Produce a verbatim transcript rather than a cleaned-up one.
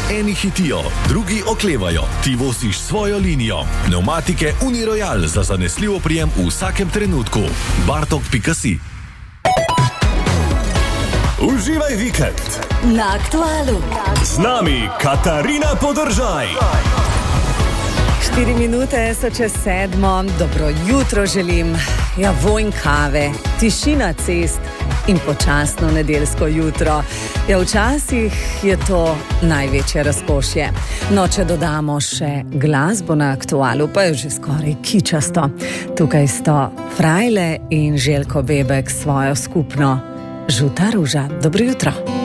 Eni hitijo, drugi oklevajo, ti voziš svojo linijo. Pneumatike Uniroyal za zanesljiv oprijem v vsakem trenutku. bartok pika si. Uživaj vikend na Aktualu. Z nami Katarina Podržaj. Štiri minute so čez sedmo, dobro jutro želim. Ja, vonj kave, tišina cest in počasno nedeljsko jutro. Ja, včasih je to največje razkošje. No, če dodamo še glasbo na Aktualu, pa je že skoraj kičasto. Tukaj sto Frajle in Željko Bebek svojo skupno Žuta ruža. Dobro jutro.